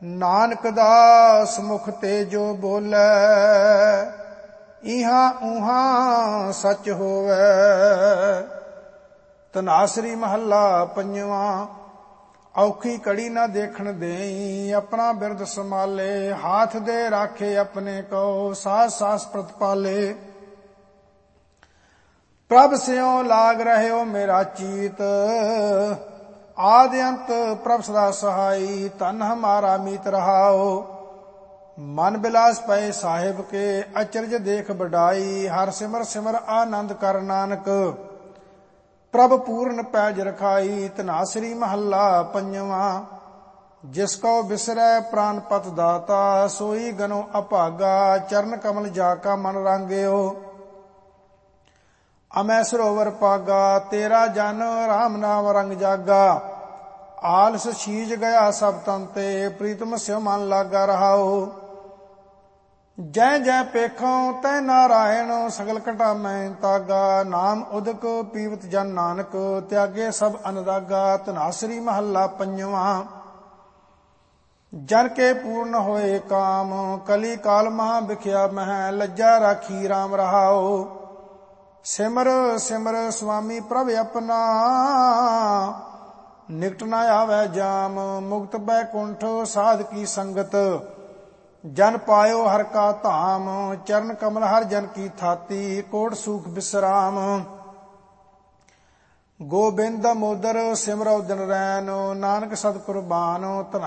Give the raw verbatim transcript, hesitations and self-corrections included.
ਨਾਨਕ ਦਾਸ ਮੁਖ ਤੇ ਜੋ ਬੋਲੇ, ਇਹਾਂ ਉਹਾਂ ਸੱਚ ਹੋਵੇ। ਧਨਾਸਰੀ ਮਹੱਲਾ ਪੰਜਵਾਂ। ਔਖੀ ਘੜੀ ਨਾ ਦੇਖਣ ਦੇਈ, ਆਪਣਾ ਬਿਰਦ ਸੰਭਾਲੇ। ਹਾਥ ਦੇ ਰਾਖੇ ਆਪਣੇ ਕੋ, ਸਾਸ ਸਾਸ ਪ੍ਰਤਪਾਲੇ। ਪ੍ਰਭ ਸਿਉ ਲਾਗ ਰਹਿਓ ਮੇਰਾ ਚੀਤ, ਆਦਿ ਅੰਤ ਪ੍ਰਭ ਸਦਾ ਸਹਾਈ। ਧਨ ਹਮਾਰਾ ਮੀਤ ਰਹਾਓ, ਮਨ ਬਿਲਾਸ ਪਏ ਸਾਹਿਬ ਕੇ। ਅਚਰਜ ਦੇਖ ਵਡਾਈ, ਹਰ ਸਿਮਰ ਸਿਮਰ ਆਨੰਦ ਕਰ ਨਾਨਕ। ਪ੍ਰਭ ਪੂਰਨ ਪੈਜ ਰਖਾਈ। ਧਨਾਸਰੀ ਮਹੱਲਾ ਪੰਜਵਾਂ। ਜਿਸ ਕੋ ਬਿਸਰੈ ਪ੍ਰਾਨਪਤ ਦਾਤਾ, ਸੋਈ ਗਨੋ ਅਭਾਗਾ। ਚਰਨ ਕਮਲ ਜਾ ਕਾ ਮਨ ਰਾਂਗਿਓ, ਅਮੈ ਸਰੋਵਰ ਪਾਗਾ। ਤੇਰਾ ਜਨ ਰਾਮ ਨਾਮ ਰੰਗ ਜਾਗਾ, ਆਲਸ ਛੀਜ ਗਿਆ ਸਭ ਤਨ ਤੇ। ਪ੍ਰੀਤਮ ਸਿਉ ਮਨ ਲਾਗਾ ਰਹਾਓ, ਜੈ ਜੈ ਪੇਖੋਂ ਤੈ ਨਾਰਾਇਣ। ਸਗਲ ਘਟਾ ਮੈਂ ਤਾਗਾ, ਨਾਮ ਉਦਕ ਪੀਵਤ ਜਨ ਨਾਨਕ। ਤਿਆਗੇ ਸਭ ਅਨਦਾਗਾ। ਧਨਾਸਰੀ ਮਹੱਲਾ ਪੰਜਵਾਂ। ਜਨ ਕੇ ਪੂਰਨ ਹੋਏ ਕਾਮ, ਕਲੀ ਕਾਲ ਮਹਾ ਬਿਖਿਆ ਮਹਿ। ਲੱਜਾ ਰਾਖੀ ਰਾਮ ਰਹਾਓ, ਸਿਮਰ ਸਿਮਰ ਸੁਆਮੀ ਪ੍ਰਭ ਆਪਣਾ। ਨਿਕਟ ਨਾ ਆਵੈ ਜਾਮ, ਮੁਕਤ ਬੈਕੁੰਠ ਸਾਧ ਕੀ ਸੰਗਤ। ਜਨ ਪਾਇਓ ਹਰ ਕਾ ਧਾਮ, ਚਰਨ ਕਮਲ ਹਰ ਜਨ ਕੀ ਥਾਤੀ। ਕੋਟ ਸੂਖ ਬਿਸਰਾਮ, ਗੋਬਿੰਦ ਮੋਦਰ ਸਿਮਰਉ ਦਿਨ ਰੈਨ। ਨਾਨਕ ਸਤ ਕੁਰਬਾਨ।